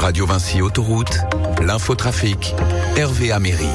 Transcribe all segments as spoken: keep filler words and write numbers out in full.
Radio Vinci Autoroute, l'infotrafic, Hervé Améry.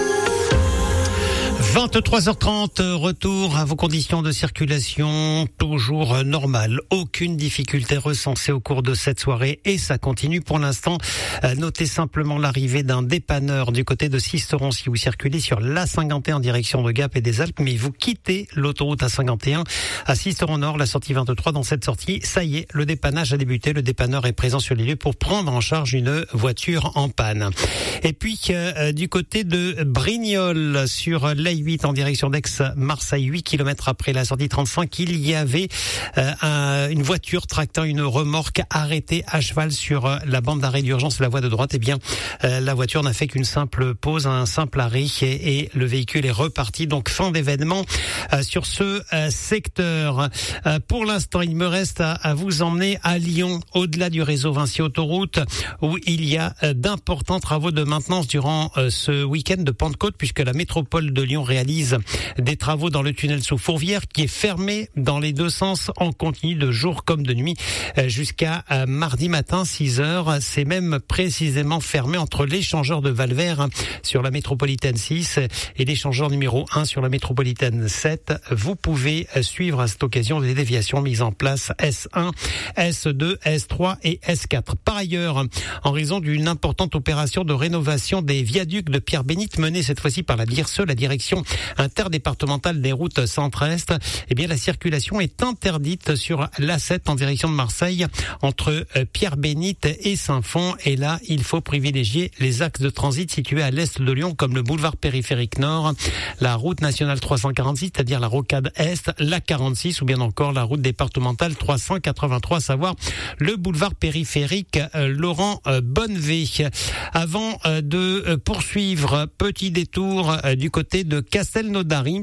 vingt-trois heures trente, retour à vos conditions de circulation, toujours normales. Aucune difficulté recensée au cours de cette soirée et ça continue pour l'instant. Notez simplement l'arrivée d'un dépanneur du côté de Sisteron si vous circulez sur l'A cinquante et un en direction de Gap et des Alpes, mais vous quittez l'autoroute A cinquante et un à Sisteron Nord, la sortie vingt-trois. Dans cette sortie, ça y est, le dépannage a débuté. Le dépanneur est présent sur les lieux pour prendre en charge une voiture en panne. Et puis, euh, du côté de Brignoles, sur l'A huit en direction d'Aix-Marseille, huit kilomètres après la sortie trente-cinq, il y avait euh, un, une voiture tractant une remorque arrêtée à cheval sur euh, la bande d'arrêt d'urgence de la voie de droite. Eh bien, euh, la voiture n'a fait qu'une simple pause, un simple arrêt et, et le véhicule est reparti. Donc, fin d'événement euh, sur ce euh, secteur. Euh, pour l'instant, il me reste à, à vous emmener à Lyon, au-delà du réseau Vinci Autoroute, où il y a euh, d'importants travaux de maintenance durant euh, ce week-end de Pentecôte, puisque la métropole de Lyon réalise des travaux dans le tunnel sous Fourvière, qui est fermé dans les deux sens en continu de jour comme de nuit euh, jusqu'à euh, mardi matin six heures. C'est même précisément fermé entre l'échangeur de Valvert hein, sur la métropolitaine six et l'échangeur numéro un sur la métropolitaine sept. Vous pouvez euh, suivre à cette occasion les déviations mises en place S un, S deux, S trois et S quatre. Par ailleurs, en raison d'une importante opération de rénovation des viaducs de Pierre-Bénite menée cette fois-ci par la D I R S E, la direction interdépartementale des routes centre-est, eh bien la circulation est interdite sur l'A sept en direction de Marseille entre Pierre-Bénite et Saint-Fond. Et là, il faut privilégier les axes de transit situés à l'est de Lyon, comme le boulevard périphérique Nord, la route nationale trois cent quarante-six, c'est-à-dire la rocade Est, la quarante-six, ou bien encore la route départementale trois cent quatre-vingt-trois, à savoir le boulevard périphérique euh, Laurent euh, Bonnevé. Avant euh, de euh, poursuivre, petit détour euh, du côté de Castelnaudary.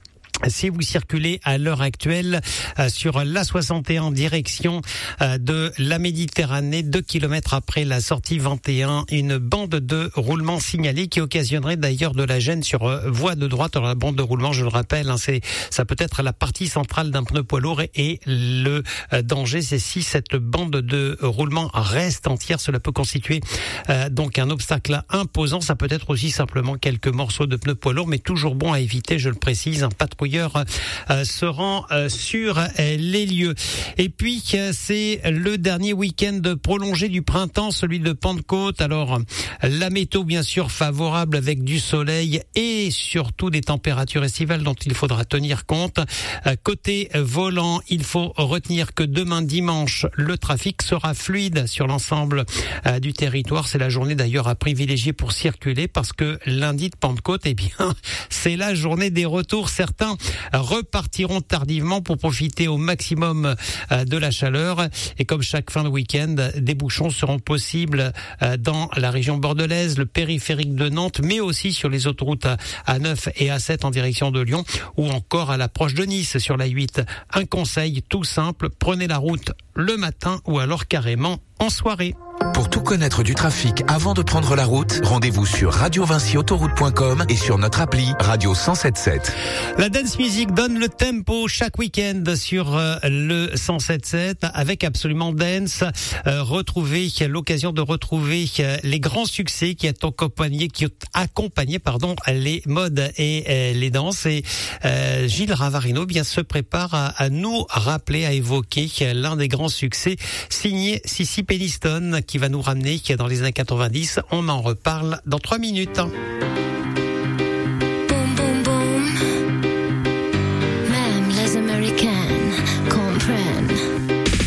Si vous circulez à l'heure actuelle euh, sur l'A soixante et un en direction euh, de la Méditerranée, deux kilomètres après la sortie vingt et un, une bande de roulement signalée qui occasionnerait d'ailleurs de la gêne sur euh, voie de droite. Alors la bande de roulement, je le rappelle, hein, c'est ça peut être la partie centrale d'un pneu poids lourd et, et le euh, danger, c'est si cette bande de roulement reste entière, cela peut constituer euh, donc un obstacle imposant. Ça peut être aussi simplement quelques morceaux de pneu poids lourd, mais toujours bon à éviter, je le précise, un patrouilleur Euh, se rend euh, sur euh, les lieux. Et puis euh, c'est le dernier week-end prolongé du printemps, celui de Pentecôte. Alors la météo bien sûr favorable avec du soleil et surtout des températures estivales dont il faudra tenir compte. Euh, côté volant, il faut retenir que demain dimanche, le trafic sera fluide sur l'ensemble euh, du territoire. C'est la journée d'ailleurs à privilégier pour circuler parce que lundi de Pentecôte, eh bien c'est la journée des retours. Certains repartiront tardivement pour profiter au maximum de la chaleur. Et comme chaque fin de week-end, des bouchons seront possibles dans la région bordelaise, le périphérique de Nantes, mais aussi sur les autoroutes A neuf et A sept en direction de Lyon ou encore à l'approche de Nice sur l'A huit. Un conseil tout simple, prenez la route le matin ou alors carrément en soirée. Pour tout connaître du trafic avant de prendre la route, rendez-vous sur radio vinci autoroute point com et sur notre appli Radio cent sept sept. La dance music donne le tempo chaque week-end sur euh, le cent sept sept avec Absolument Dance. Euh, retrouvez l'occasion de retrouver euh, les grands succès qui ont accompagné, qui ont accompagné pardon les modes et euh, les danses. Et euh, Gilles Ravarino bien se prépare à, à nous rappeler, à évoquer euh, l'un des grands succès signé Sissy Peniston, qui va nous ramener dans les années quatre-vingt-dix. On en reparle dans trois minutes.